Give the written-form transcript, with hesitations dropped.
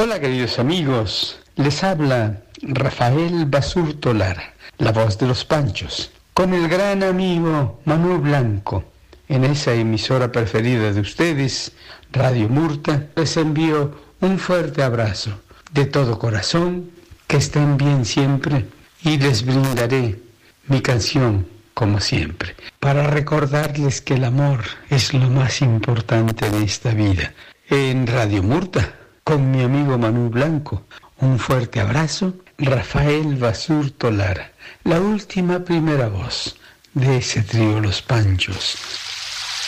Hola queridos amigos, les habla Rafael Basurto Lara, la voz de los Panchos, con el gran amigo Manu Blanco. En esa emisora preferida de ustedes, Radio Murta, les envío un fuerte abrazo de todo corazón, que estén bien siempre y les brindaré mi canción como siempre, para recordarles que el amor es lo más importante de esta vida. En Radio Murta, con mi amigo Manu Blanco, un fuerte abrazo, Rafael Basurto Lara, la última primera voz de ese trío Los Panchos.